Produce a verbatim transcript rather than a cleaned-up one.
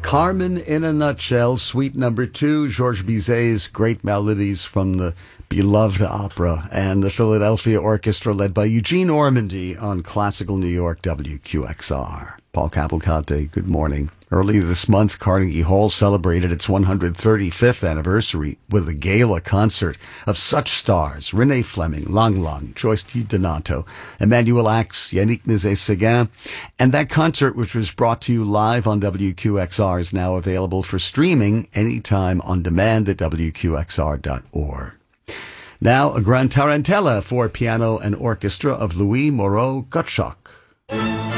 Carmen in a Nutshell, Suite Number Two, Georges Bizet's great melodies from the beloved opera, and the Philadelphia Orchestra led by Eugene Ormandy on Classical New York W Q X R. Paul Cavalcante, good morning. Early this month, Carnegie Hall celebrated its one hundred thirty-fifth anniversary with a gala concert of such stars: Renee Fleming, Lang Lang, Joyce DiDonato, Emmanuel Ax, Yannick Nézet-Séguin. And that concert, which was brought to you live on W Q X R, is now available for streaming anytime on demand at W Q X R dot org. Now, a Gran Tarantella for piano and orchestra of Louis Moreau Gottschalk.